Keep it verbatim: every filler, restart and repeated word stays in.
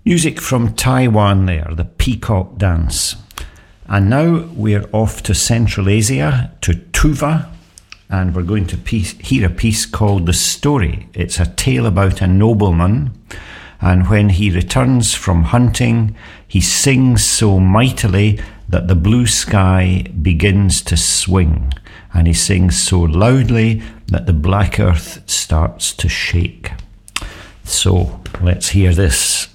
Music from Taiwan there, the Peacock Dance. And now we're off to Central Asia, to Tuva, and we're going to piece, hear a piece called The Story. It's a tale about a nobleman, and when he returns from hunting, he sings so mightily that the blue sky begins to swing, and he sings so loudly that the black earth starts to shake. So let's hear this.